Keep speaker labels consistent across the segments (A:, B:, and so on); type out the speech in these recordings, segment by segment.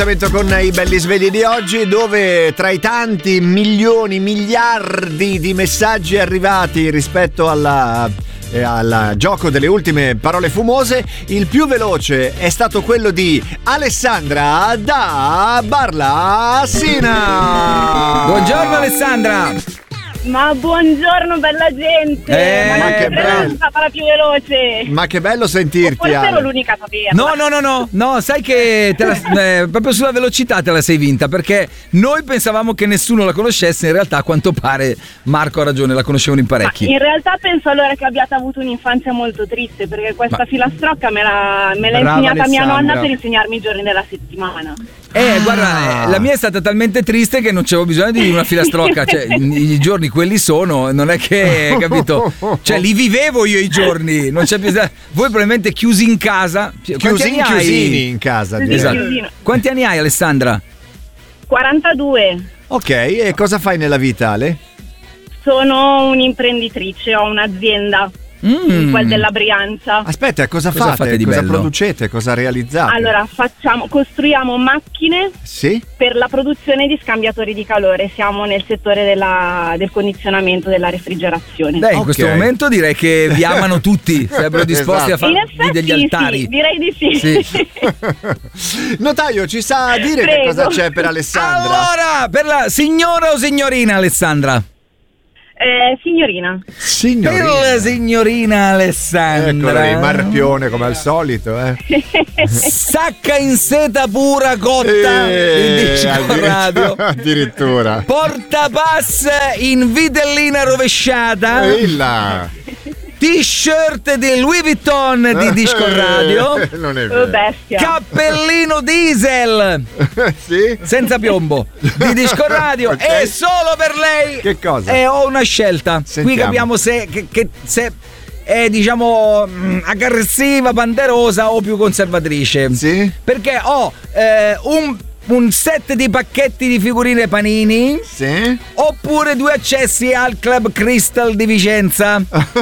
A: Con i belli svegli di oggi, dove tra i tanti milioni, miliardi di messaggi arrivati rispetto al gioco delle ultime parole fumose, il più veloce è stato quello di Alessandra da Barlassina.
B: Buongiorno Alessandra.
C: Ma buongiorno bella gente,
A: ma che bello,
C: è stata la più veloce.
A: Ma che bello sentirti.
C: Forse ero l'unica a saperla.
B: No, sai che proprio sulla velocità te la sei vinta, perché noi pensavamo che nessuno la conoscesse, in realtà a quanto pare Marco ha ragione, la conoscevano in parecchi.
C: Ma in realtà penso allora che abbiate avuto un'infanzia molto triste, perché questa filastrocca me l'ha insegnata mia nonna per insegnarmi i giorni della settimana.
B: Guarda, la mia è stata talmente triste che non c'avevo bisogno di una filastrocca, cioè i giorni quelli sono, non è che, capito? Cioè li vivevo io i giorni, non c'è più. Voi probabilmente chiusi in casa.
A: Chiusini in casa.
B: Esatto. Quanti anni hai, Alessandra?
C: 42.
A: Ok, e cosa fai nella vita, Ale?
C: Sono un'imprenditrice, ho un'azienda. Quel della Brianza.
A: Aspetta, cosa fate?
B: Di
A: cosa
B: bello?
A: Producete? Cosa realizzate?
C: Allora, costruiamo macchine per la produzione di scambiatori di calore. Siamo nel settore del condizionamento, della refrigerazione.
B: Beh, in questo momento direi che vi amano tutti, sarebbero disposti a fare degli altari.
C: Sì, direi di sì.
A: Notaio, ci sa a dire che cosa c'è per Alessandra?
B: Allora, per la signora o signorina Alessandra?
C: Signorina.
B: Per la signorina Alessandra.
A: Eccolo, marpione come al solito,
B: Sacca in seta pura cotta in disco radio.
A: Addirittura.
B: Portapass in vitellina rovesciata. T-shirt di Louis Vuitton di disco radio.
A: Non è vero.
C: Bestia.
B: Cappellino diesel.
A: Sì?
B: Senza piombo di disco radio.
A: Okay.
B: E solo per lei.
A: Che cosa?
B: Ho una scelta.
A: Sentiamo.
B: Qui capiamo se è, diciamo, aggressiva, panderosa o più conservatrice.
A: Sì?
B: Perché ho un set di pacchetti di figurine Panini.
A: Sì?
B: Oppure 2 accessi al Club Crystal di Vicenza.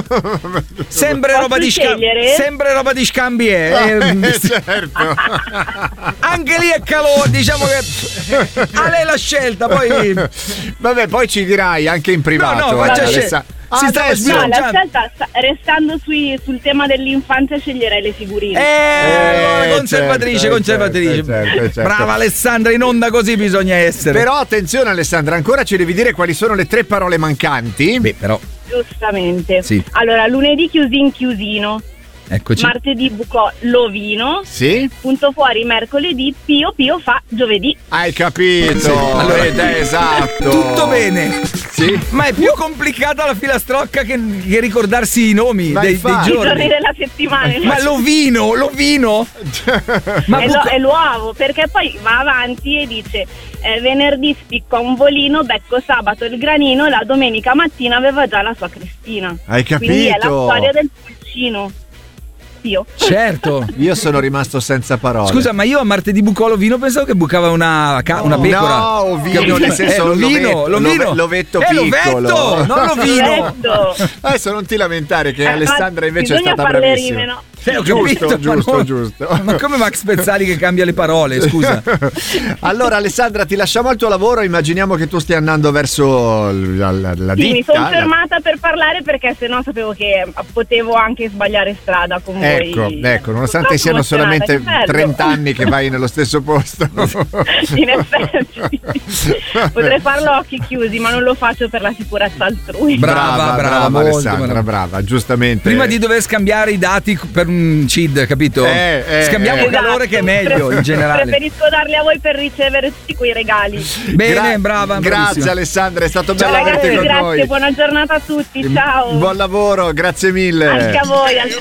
B: Sempre roba di scambi.
A: Certo.
B: Anche lì è calore, diciamo che a lei la scelta, poi
A: vabbè, poi ci dirai anche in privato.
B: Faccia scelta.
C: La scelta, restando sul tema dell'infanzia, sceglierei le figurine.
B: Conservatrice.
A: Certo.
B: Brava Alessandra, in onda così bisogna essere.
A: Però attenzione Alessandra, ancora ci devi dire quali sono le 3 parole mancanti.
B: Beh, però
C: giustamente.
B: Sì.
C: Allora, lunedì chiusino.
B: Eccoci.
C: Martedì bucò l'ovino.
A: Sì.
C: Punto fuori mercoledì, Pio fa giovedì.
A: Hai capito?
B: Sì. Allora,
A: esatto.
B: Tutto bene.
A: Sì.
B: Ma è più complicata la filastrocca che ricordarsi i nomi dei giorni.
C: I giorni della settimana.
B: Ma l'ovino? Ma
C: è l'uovo, perché poi va avanti e dice venerdì spicco un volino, becco sabato il granino, la domenica mattina aveva già la sua crestina.
A: Hai capito?
C: Quindi è la storia del pulcino. Pio.
B: Certo.
A: Io sono rimasto senza parole.
B: Scusa, ma io a martedì bucò l'ovino pensavo che bucava una pecora.
A: No, ovino, nel senso
B: l'ovino.
A: L'ovetto piccolo.
B: Non l'ovino.
A: Adesso non ti lamentare che Alessandra invece è stata bravissima.
C: Rime, no?
A: Giusto.
B: Ma come Max Pezzali che cambia le parole, scusa.
A: Allora Alessandra, ti lasciamo al tuo lavoro, immaginiamo che tu stia andando verso la ditta.
C: Sì, mi sono fermata per parlare perché sennò sapevo che potevo anche sbagliare strada con voi.
A: Ecco, nonostante siano solamente 30 anni che vai nello stesso posto.
C: In effetti potrei farlo a occhi chiusi, ma non lo faccio per la sicurezza altrui.
A: Brava Alessandra, brava, giustamente.
B: Prima di dover scambiare i dati per un CID, capito? Scambiamo il calore, che è meglio in generale.
C: Preferisco darli a voi per ricevere tutti quei regali.
B: Bene, brava.
A: Grazie Alessandra, è stato bello averti con noi.
C: Grazie, buona giornata a tutti, ciao.
A: Buon lavoro, grazie mille.
C: Anche a voi.